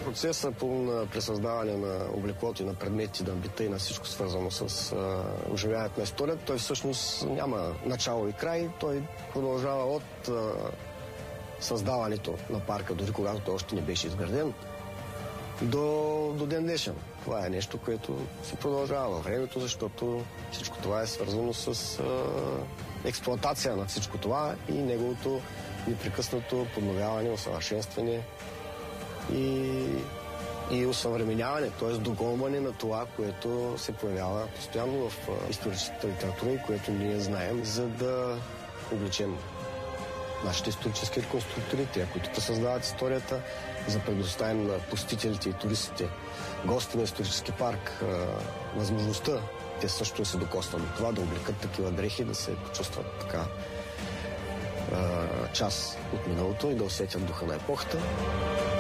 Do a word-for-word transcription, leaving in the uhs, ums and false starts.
Процесът по на пресъздаване на облеклото и на предмети, на бита и на всичко свързано с а, оживяването на историята, той всъщност няма начало и край. Той продължава от а, създаването на парка, дори когато той още не беше изграден, до, до ден днешен. Това е нещо, което се продължава във времето, защото всичко това е свързано с а, експлоатация на всичко това и неговото непрекъснато подновяване, усъвършенстване и, и усъвременяване, т.е. догонване на това, което се появява постоянно в а, историческата литература и което ние знаем, за да облечем нашите исторически реконструктори, те, които пресъздават историята, за предоставим на посетителите и туристите, гости на исторически парк, възможността те също се докоснат до това, да облекат такива дрехи, да се почувстват така част от миналото и да усетят духа на епохата.